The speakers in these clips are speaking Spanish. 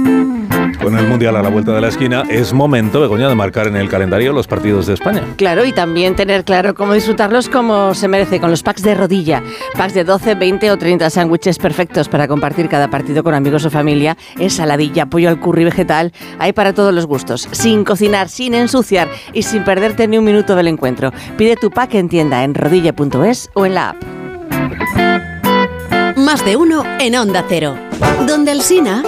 Con el Mundial a la vuelta de la esquina, es momento, Begoña, de marcar en el calendario los partidos de España. Claro, y también tener claro cómo disfrutarlos como se merece, con los packs de rodilla. Packs de 12, 20 o 30 sándwiches perfectos para compartir cada partido con amigos o familia. Ensaladilla, pollo al curry vegetal, hay para todos los gustos. Sin cocinar, sin ensuciar y sin perderte ni un minuto del encuentro. Pide tu pack en tienda en rodilla.es o en la app. Más de uno en Onda Cero. Donde Alsina.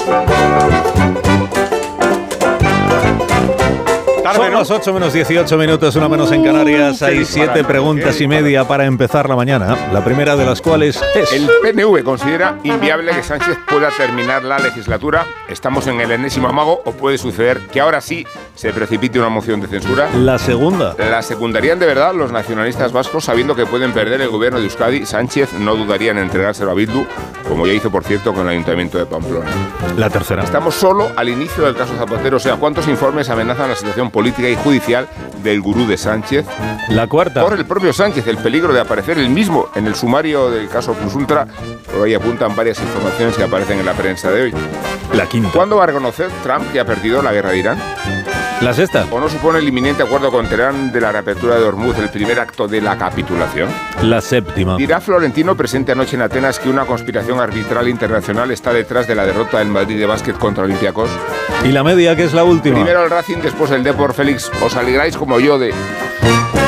Son las 8 menos 18 minutos, una menos en Canarias. Hay 7 preguntas y media para empezar la mañana. La primera de las cuales es... El PNV considera inviable que Sánchez pueda terminar la legislatura. ¿Estamos en el enésimo amago o puede suceder que ahora sí se precipite una moción de censura? La segunda. ¿La secundarían de verdad los nacionalistas vascos sabiendo que pueden perder el gobierno de Euskadi? Sánchez no dudaría en entregárselo a Bildu, como ya hizo, por cierto, con el Ayuntamiento de Pamplona. La tercera. Estamos solo al inicio del caso Zapatero. O sea, ¿cuántos informes amenazan la situación política y judicial del gurú de Sánchez? La cuarta. Corre el propio Sánchez el peligro de aparecer él mismo en el sumario del caso Plus Ultra. Por ahí apuntan varias informaciones que aparecen en la prensa de hoy. La quinta. ¿Cuándo va a reconocer Trump que ha perdido la guerra de Irán? La sexta. ¿O no supone el inminente acuerdo con Teherán de la reapertura de Hormuz el primer acto de la capitulación? La séptima. Dirá Florentino, presente anoche en Atenas, que una conspiración arbitral internacional está detrás de la derrota del Madrid de básquet contra Olympiacos. Y la media, que es la última. Primero el Racing, después el Depor. Félix, os alegráis como yo de...